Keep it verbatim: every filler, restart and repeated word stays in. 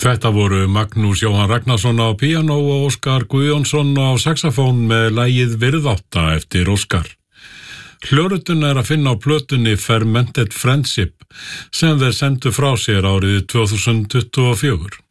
Þetta voru Magnús Jóhann Ragnarsson á píanó og Óskar Guðjónsson á saxofón með lagið Virðátta eftir Óskar. Hljóritun er að finna á plötunni Fermented Friendship sem þeir sendu frá sér árið tvö þúsund tuttugu og fjögur.